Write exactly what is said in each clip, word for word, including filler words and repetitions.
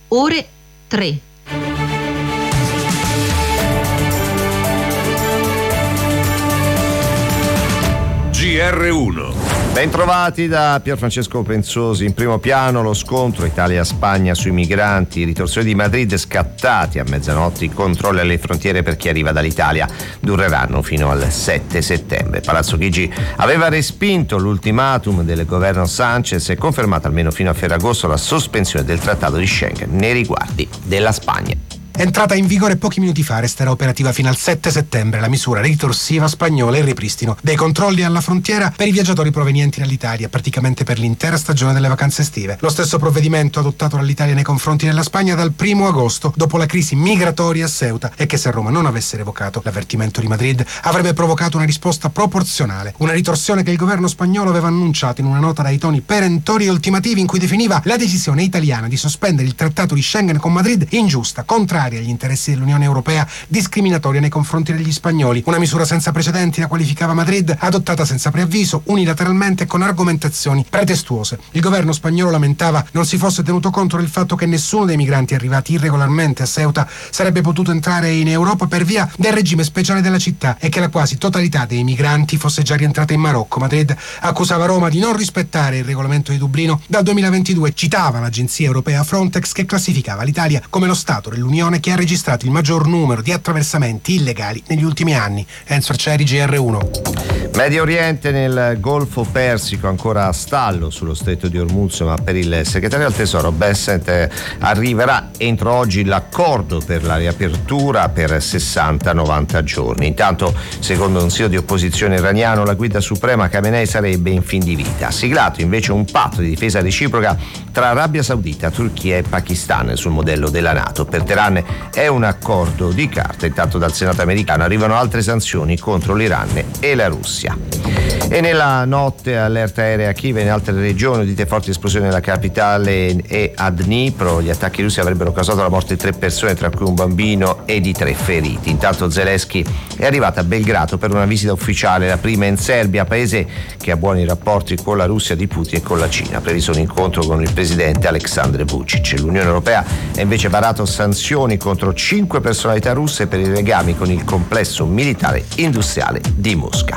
ore tre. G R uno. Bentrovati da Pierfrancesco Penzosi. In primo piano lo scontro Italia-Spagna sui migranti, ritorsioni di Madrid scattati a mezzanotte, i controlli alle frontiere per chi arriva dall'Italia dureranno fino al sette settembre. Palazzo Chigi aveva respinto l'ultimatum del governo Sanchez e confermato almeno fino a Ferragosto la sospensione del trattato di Schengen nei riguardi della Spagna. Entrata in vigore pochi minuti fa, resterà operativa fino al sette settembre la misura ritorsiva spagnola e il ripristino dei controlli alla frontiera per i viaggiatori provenienti dall'Italia, praticamente per l'intera stagione delle vacanze estive. Lo stesso provvedimento adottato dall'Italia nei confronti della Spagna dal primo agosto, dopo la crisi migratoria a Ceuta, e che se Roma non avesse revocato l'avvertimento di Madrid avrebbe provocato una risposta proporzionale, una ritorsione che il governo spagnolo aveva annunciato in una nota dai toni perentori e ultimativi in cui definiva la decisione italiana di sospendere il trattato di Schengen con Madrid ingiusta, contraria agli interessi dell'Unione Europea, discriminatoria nei confronti degli spagnoli. Una misura senza precedenti, la qualificava Madrid, adottata senza preavviso, unilateralmente e con argomentazioni pretestuose. Il governo spagnolo lamentava non si fosse tenuto conto del fatto che nessuno dei migranti arrivati irregolarmente a Ceuta sarebbe potuto entrare in Europa per via del regime speciale della città e che la quasi totalità dei migranti fosse già rientrata in Marocco. Madrid accusava Roma di non rispettare il regolamento di Dublino dal duemilaventidue, citava l'agenzia europea Frontex che classificava l'Italia come lo Stato dell'Unione che ha registrato il maggior numero di attraversamenti illegali negli ultimi anni. Enzo Arcieri, G R uno. Medio Oriente, nel Golfo Persico ancora a stallo sullo stretto di Hormuz, ma per il segretario al Tesoro Bessent arriverà entro oggi l'accordo per la riapertura per sessanta novanta giorni. Intanto, secondo un sito di opposizione iraniano, la guida suprema Khamenei sarebbe in fin di vita. Ha siglato invece un patto di difesa reciproca tra Arabia Saudita, Turchia e Pakistan sul modello della NATO. Per Teheran è un accordo di carta. Intanto dal Senato americano arrivano altre sanzioni contro l'Iran e la Russia. E nella notte allerta aerea a Kiev e in altre regioni, udite forti esplosioni nella capitale e a Dnipro. Gli attacchi russi avrebbero causato la morte di tre persone, tra cui un bambino, e di tre feriti. Intanto Zelensky è arrivato a Belgrado per una visita ufficiale, la prima in Serbia, paese che ha buoni rapporti con la Russia di Putin e con la Cina. Previsto un incontro con il presidente Aleksandr Vučić. L'Unione Europea ha invece varato sanzioni contro cinque personalità russe per i legami con il complesso militare industriale di Mosca.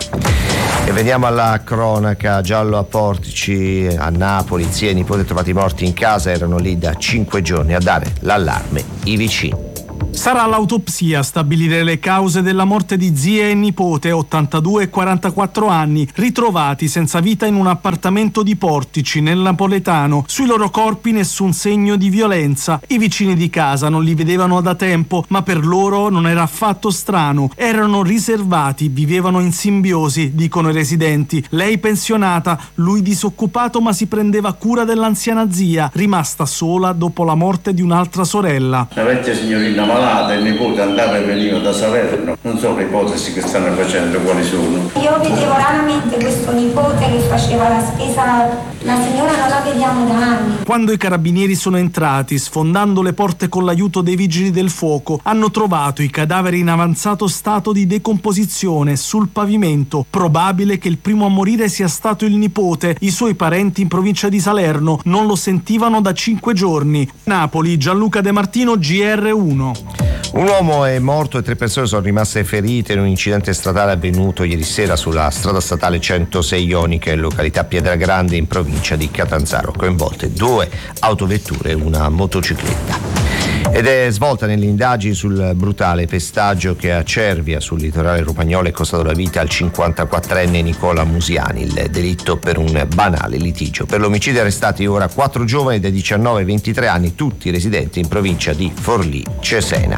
E veniamo alla cronaca. Giallo a Portici, a Napoli, zia e nipote trovati morti in casa, erano lì da cinque giorni a dare l'allarme i vicini. Sarà l'autopsia a stabilire le cause della morte di zia e nipote, ottantadue e quarantaquattro anni, ritrovati senza vita in un appartamento di Portici, nel napoletano. Sui loro corpi nessun segno di violenza. I vicini di casa non li vedevano da tempo, ma per loro non era affatto strano. Erano riservati, vivevano in simbiosi, dicono i residenti. Lei pensionata, lui disoccupato, ma si prendeva cura dell'anziana zia, rimasta sola dopo la morte di un'altra sorella. La vecchia signorina malata, il nipote andava e veniva da Salerno. Non so le ipotesi che stanno facendo, quali sono. Io vedevo raramente questo nipote che faceva la spesa, la signora non la vediamo da anni. Quando i carabinieri sono entrati, sfondando le porte con l'aiuto dei vigili del fuoco, hanno trovato i cadaveri in avanzato stato di decomposizione sul pavimento. Probabile che il primo a morire sia stato il nipote. I suoi parenti in provincia di Salerno non lo sentivano da cinque giorni. Napoli, Gianluca De Martino, G R uno. Un uomo è morto e tre persone sono rimaste ferite in un incidente stradale avvenuto ieri sera sulla strada statale centosei Ionica in località Pietragrande in provincia di Catanzaro, coinvolte due autovetture e una motocicletta. Ed è svolta nelle indagini sul brutale pestaggio che a Cervia, sul litorale romagnolo, è costato la vita al cinquantaquattrenne Nicola Musiani, il delitto per un banale litigio. Per l'omicidio arrestati ora quattro giovani dai diciannove ai ventitré anni, tutti residenti in provincia di Forlì Cesena.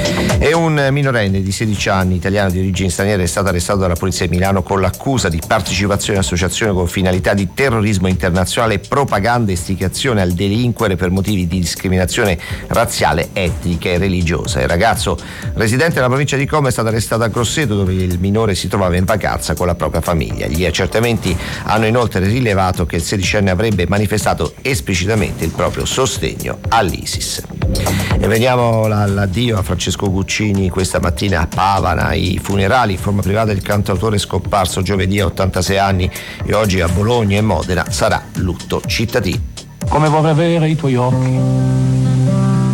E un minorenne di sedici anni, italiano di origini straniere, è stato arrestato dalla polizia di Milano con l'accusa di partecipazione a associazione con finalità di terrorismo internazionale, propaganda e istigazione al delinquere per motivi di discriminazione razziale, etnica e religiosa. Il ragazzo, residente nella provincia di Como, è stato arrestato a Grosseto, dove il minore si trovava in vacanza con la propria famiglia. Gli accertamenti hanno inoltre rilevato che il sedicenne avrebbe manifestato esplicitamente il proprio sostegno all'ISIS. E veniamo all'addio a Francesco Guccini questa mattina a Pavana. I funerali in forma privata del cantautore scomparso giovedì a ottantasei anni, e oggi a Bologna e Modena sarà lutto cittadino. Come vorrei avere i tuoi occhi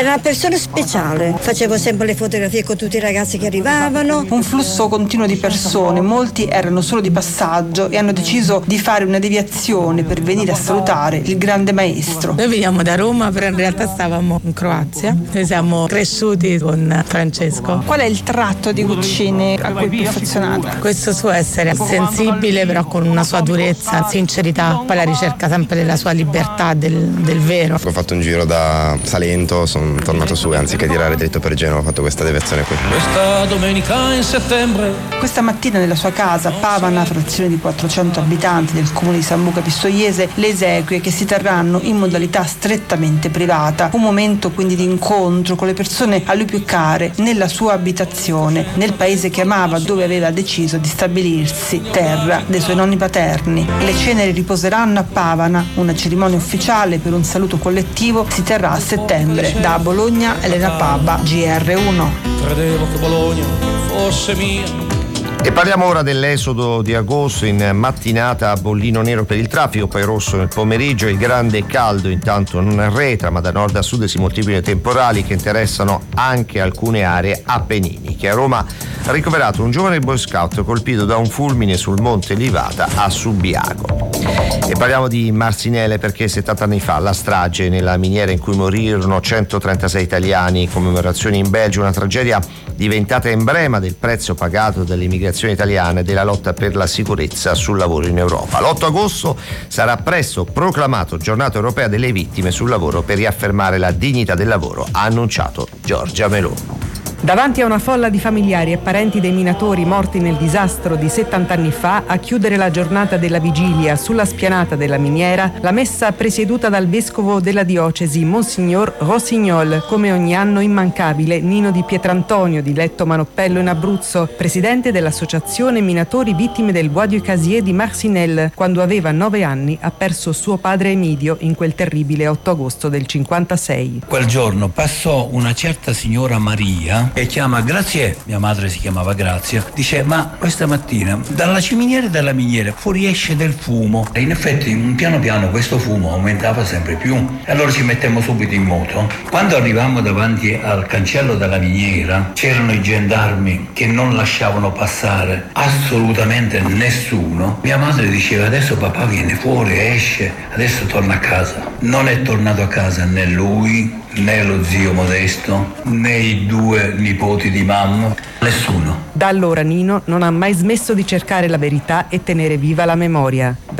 Era una persona speciale, facevo sempre le fotografie con tutti i ragazzi che arrivavano. Un flusso continuo di persone, molti erano solo di passaggio e hanno deciso di fare una deviazione per venire a salutare il grande maestro. Noi veniamo da Roma, però in realtà stavamo in Croazia. Noi siamo cresciuti con Francesco. Qual è il tratto di Guccini a cui è più affezionata? Questo suo essere sensibile, però con una sua durezza, sincerità, poi la ricerca sempre della sua libertà, del, del vero. Ho fatto un giro da Salento, sono tornato su e anziché tirare dritto per Genova ho fatto questa deviazione qui. Questa domenica in settembre. Questa mattina nella sua casa, Pavana, frazione di quattrocento abitanti del comune di Sambuca Pistoiese, le esequie che si terranno in modalità strettamente privata. Un momento quindi di incontro con le persone a lui più care, nella sua abitazione, nel paese che amava, dove aveva deciso di stabilirsi, terra dei suoi nonni paterni. Le ceneri riposeranno a Pavana, una cerimonia ufficiale per un saluto collettivo si terrà a settembre. Da Bologna, Elena Paba, G R uno. Credevo che Bologna fosse mia. E parliamo ora dell'esodo di agosto. In mattinata bollino nero per il traffico, poi rosso nel pomeriggio. Il grande caldo intanto non arretra, ma da nord a sud si moltiplicano temporali che interessano anche alcune aree appenniniche. A Roma ha ricoverato un giovane boy scout colpito da un fulmine sul monte Livata a Subiaco. E parliamo di Marsinelle perché settanta anni fa la strage nella miniera in cui morirono centotrentasei italiani, commemorazioni in Belgio, una tragedia diventata emblema del prezzo pagato dall'immigrazione italiana e della lotta per la sicurezza sul lavoro in Europa. L'otto agosto sarà presto proclamato Giornata Europea delle Vittime sul Lavoro per riaffermare la dignità del lavoro, ha annunciato Giorgia Meloni. Davanti a una folla di familiari e parenti dei minatori morti nel disastro di settanta anni fa, a chiudere la giornata della vigilia sulla spianata della miniera, la messa presieduta dal vescovo della diocesi, Monsignor Rossignol, come ogni anno immancabile Nino di Pietrantonio di Letto Manoppello in Abruzzo, presidente dell'associazione Minatori Vittime del Bois du Casier di Marcinelle. Quando aveva nove anni ha perso suo padre Emidio in quel terribile otto agosto del cinquantasei. Quel giorno passò una certa signora Maria e chiama Grazie, mia madre si chiamava Grazia, dice ma questa mattina dalla ciminiera della miniera fuoriesce del fumo e in effetti piano piano questo fumo aumentava sempre più e allora ci mettemmo subito in moto. Quando arrivammo davanti al cancello della miniera c'erano i gendarmi che non lasciavano passare assolutamente nessuno. Mia madre diceva adesso papà viene fuori, esce, adesso torna a casa. Non è tornato a casa né lui né lo zio Modesto né i due nipoti di mamma, nessuno. Da allora Nino non ha mai smesso di cercare la verità e tenere viva la memoria. Da